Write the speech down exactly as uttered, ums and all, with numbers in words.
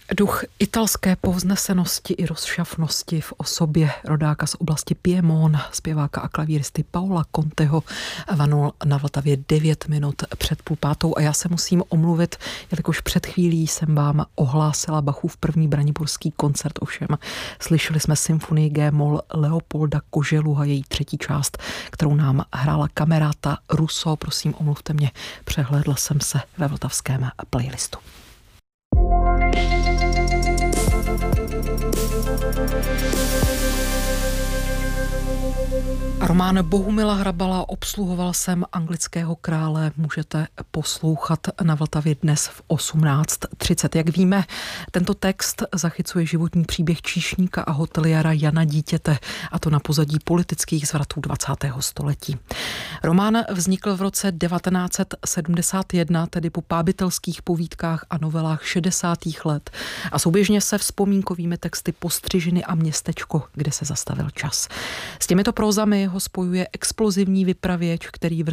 Duch italské povznesenosti i rozšafnosti v osobě rodáka z oblasti Piemont, zpěváka a klavíristy Paola Conteho vanul na Vltavě devět minut před půl pátou a já se musím omluvit, jelikož před chvílí jsem vám ohlásila Bachův první braniborský koncert, ovšem slyšeli jsme symfonii G-moll Leopolda Koželuha, její třetí část, kterou nám hrála Camerata Russo. Prosím, omluvte mě, přehlédla jsem se ve vltavském playlistu. Román Bohumila Hrabala Obsluhoval jsem anglického krále můžete poslouchat na Vltavě dnes v osmnáct třicet. Jak víme, tento text zachycuje životní příběh číšníka a hoteliéra Jana Dítěte, a to na pozadí politických zvratů dvacátého století. Román vznikl v roce devatenáct set sedmdesát jedna, tedy po pábitelských povídkách a novelách šedesátých let, a souběžně se vzpomínkovými texty Postřižiny a Městečko, kde se zastavil čas. S těmito prózami ho spojuje explozivní vypravěč, který